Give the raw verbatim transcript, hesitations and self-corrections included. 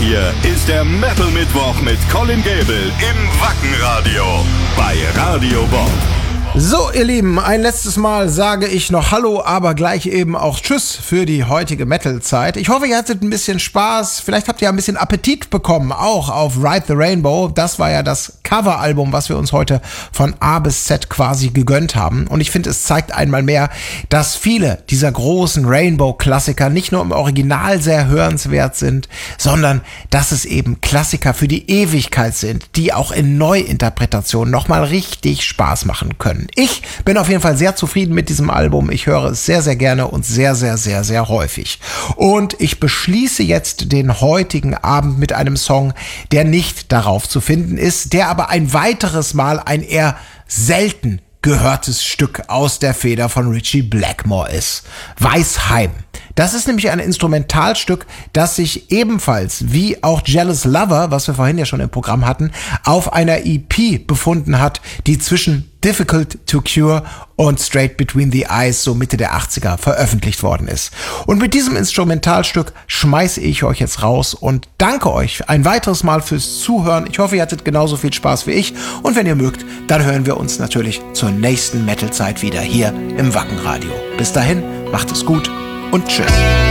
hier ist der Metal Mittwoch mit Colin Gable im Wackenradio bei Radio Bob. So, ihr Lieben, ein letztes Mal sage ich noch Hallo, aber gleich eben auch Tschüss für die heutige Metal-Zeit. Ich hoffe, ihr hattet ein bisschen Spaß. Vielleicht habt ihr ein bisschen Appetit bekommen, auch auf Ride the Rainbow. Das war ja das Coveralbum, was wir uns heute von A bis Z quasi gegönnt haben. Und ich finde, es zeigt einmal mehr, dass viele dieser großen Rainbow-Klassiker nicht nur im Original sehr hörenswert sind, sondern dass es eben Klassiker für die Ewigkeit sind, die auch in Neuinterpretationen nochmal richtig Spaß machen können. Ich bin auf jeden Fall sehr zufrieden mit diesem Album. Ich höre es sehr, sehr gerne und sehr, sehr, sehr, sehr häufig. Und ich beschließe jetzt den heutigen Abend mit einem Song, der nicht darauf zu finden ist, der aber ein weiteres Mal ein eher selten gehörtes Stück aus der Feder von Ritchie Blackmore ist. Weisheim. Das ist nämlich ein Instrumentalstück, das sich ebenfalls, wie auch Jealous Lover, was wir vorhin ja schon im Programm hatten, auf einer E P befunden hat, die zwischen Difficult to Cure und Straight Between the Eyes so Mitte der achtziger veröffentlicht worden ist. Und mit diesem Instrumentalstück schmeiße ich euch jetzt raus und danke euch ein weiteres Mal fürs Zuhören. Ich hoffe, ihr hattet genauso viel Spaß wie ich. Und wenn ihr mögt, dann hören wir uns natürlich zur nächsten Metal-Zeit wieder hier im Wackenradio. Bis dahin, macht es gut und tschüss.